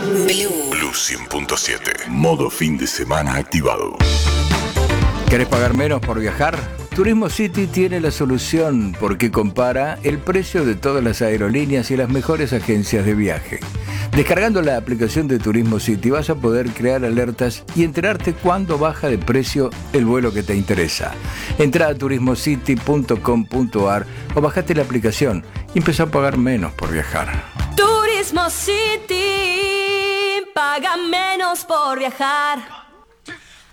Blue 100.7. Modo fin de semana activado. ¿Querés pagar menos por viajar? Turismo City tiene la solución porque compara el precio de todas las aerolíneas y las mejores agencias de viaje. Descargando la aplicación de Turismo City vas a poder crear alertas y enterarte cuándo baja de precio el vuelo que te interesa. Entrá a turismocity.com.ar o bajate la aplicación y empezá a pagar menos por viajar. Turismo City, paga menos por viajar.